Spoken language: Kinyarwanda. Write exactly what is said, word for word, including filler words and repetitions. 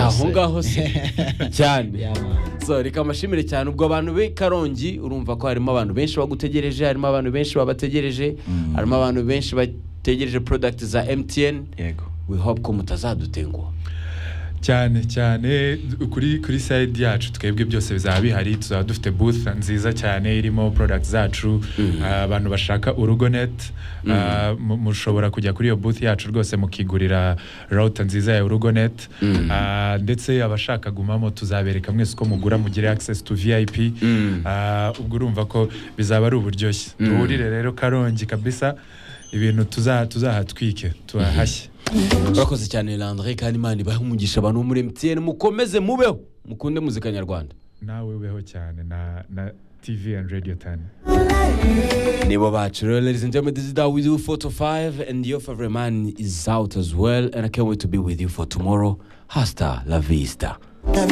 aho ngaho se cyane so reka amashimire cyane ubwo abantu be Karongi urumva ko harimo abantu benshi bagutegereje harimo abantu benshi babategereje harimo abantu benshi bategereje product za M T N yego we hope ko mutazadutenguha cyane cyane kuri kuri side yacu twebwe byose bizaba bihari tuzaba dufite booth nziza cyane irimo products zacu abantu bashaka Urugonet mushobora kujya kuri iyo booth yacu rwose mukigurira router nziza ya Urugonet ndetse abashaka gumamo tuzabereka mwese ko mugura mugire access to V I P ubwo urumva ko bizaba ari uburyoshye duhurire rero Karongi kabisa ibintu tuzahatwike tuhahashye Urakoze cyane Landry kandi Imana ibahe umugisha abantu muri M T N mukomeze mubeho mukunde muzika nyarwanda nawe ubeho cyane na na T V and Radio ten Nibo bacu ladies and gentlemen, this is how we do four to five and your favorite man is out as well and I can't wait to be with you for tomorrow. Hasta la vista.